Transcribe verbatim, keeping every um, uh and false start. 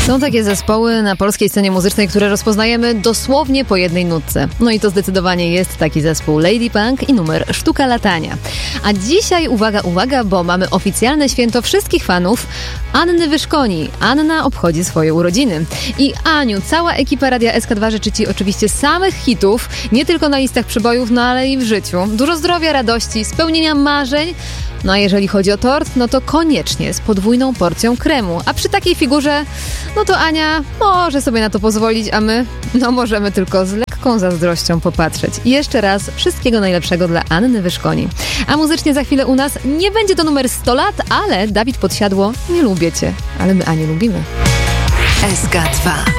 Są takie zespoły na polskiej scenie muzycznej, które rozpoznajemy dosłownie po jednej nutce. No i to zdecydowanie jest taki zespół Lady Punk i numer Sztuka Latania. A dzisiaj, uwaga, uwaga, bo mamy oficjalne święto wszystkich fanów Anny Wyszkoni. Anna obchodzi swoje urodziny. I Aniu, cała ekipa Radia S K dwa życzy Ci oczywiście samych hitów, nie tylko na listach przybojów, no ale i w życiu. Dużo zdrowia, radości, spełnienia marzeń. No a jeżeli chodzi o tort, no to koniecznie z podwójną porcją kremu. A przy takiej figurze, no to Ania może sobie na to pozwolić, a my, no możemy tylko z lekką zazdrością popatrzeć. I jeszcze raz wszystkiego najlepszego dla Anny Wyszkoni. A muzycznie za chwilę u nas nie będzie to numer sto lat, ale Dawid Podsiadło, nie lubię Cię, ale my Anię lubimy. S K dwa.